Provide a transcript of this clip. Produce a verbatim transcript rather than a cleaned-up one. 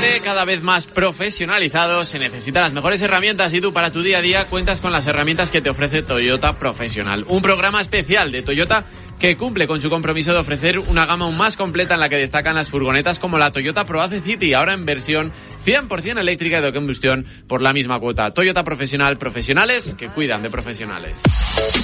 transporte cada vez más profesionalizado, se necesitan las mejores herramientas y tú para tu día a día cuentas con las herramientas que te ofrece Toyota Professional. Un programa especial de Toyota que cumple con su compromiso de ofrecer una gama aún más completa en la que destacan las furgonetas como la Toyota ProAce City, ahora en versión cien por ciento eléctrica y de combustión por la misma cuota. Toyota Professional, profesionales que cuidan de profesionales.